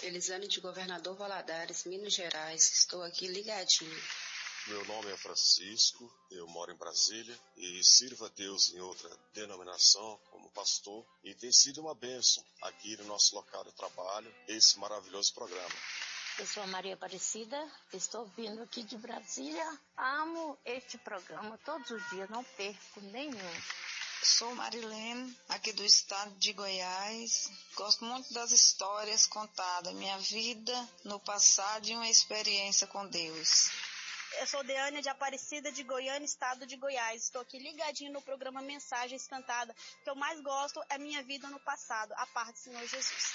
Elisane de Governador Valadares, Minas Gerais. Estou aqui ligadinho. Meu nome é Francisco, eu moro em Brasília e sirvo a Deus em outra denominação como pastor e tem sido uma bênção aqui no nosso local de trabalho esse maravilhoso programa. Eu sou a Maria Aparecida, estou vindo aqui de Brasília. Amo este programa todos os dias, não perco nenhum. Sou Marilene, aqui do estado de Goiás. Gosto muito das histórias contadas, minha vida no passado e uma experiência com Deus. Eu sou Deânia de Aparecida de Goiânia, estado de Goiás. Estou aqui ligadinho no programa Mensagens Cantadas. O que eu mais gosto é minha vida no passado, a paz do Senhor Jesus.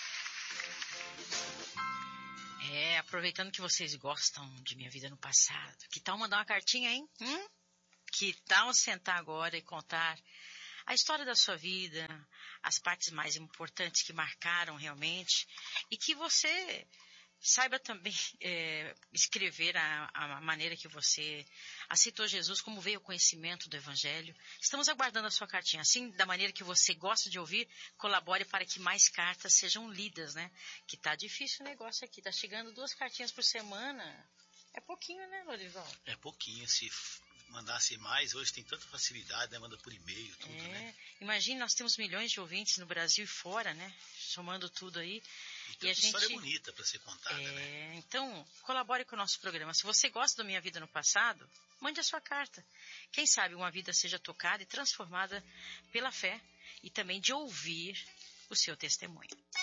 Aproveitando que vocês gostam de minha vida no passado, que tal mandar uma cartinha, hein? Que tal sentar agora e contar a história da sua vida, as partes mais importantes que marcaram realmente, e que você saiba também escrever a maneira que você aceitou Jesus, como veio o conhecimento do Evangelho. Estamos aguardando a sua cartinha. Assim, da maneira que você gosta de ouvir, colabore para que mais cartas sejam lidas, né? Que tá difícil o negócio aqui. Tá chegando 2 cartinhas por semana. É pouquinho, né, Lorival? É pouquinho. Se mandasse mais, hoje tem tanta facilidade, né? Manda por e-mail, tudo, né? Imagina, nós temos milhões de ouvintes no Brasil e fora, né? Somando tudo aí. E a gente... história bonita para ser contada, né? Então, colabore com o nosso programa. Se você gosta da minha vida no passado, mande a sua carta. Quem sabe uma vida seja tocada e transformada pela fé e também de ouvir o seu testemunho.